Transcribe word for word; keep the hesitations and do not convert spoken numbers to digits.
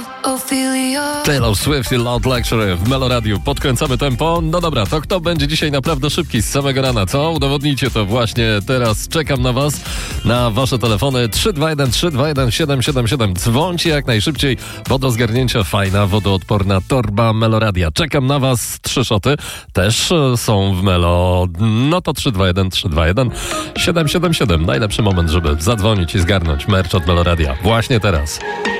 Taylor Swift i Loud Lecture w Meloradiu. Podkręcamy tempo. No dobra, to kto będzie dzisiaj naprawdę szybki z samego rana, co? Udowodnijcie to właśnie teraz. Czekam na was, na wasze telefony trzy dwa jeden trzy dwa jeden siedem siedem siedem. Dzwońcie jak najszybciej, bo do zgarnięcia fajna, wodoodporna torba Meloradia. Czekam na was. Trzy szoty też są w Melo. No to trzy dwa jeden trzy dwa jeden siedem siedem siedem. Najlepszy moment, żeby zadzwonić i zgarnąć merch od Meloradia. Właśnie teraz.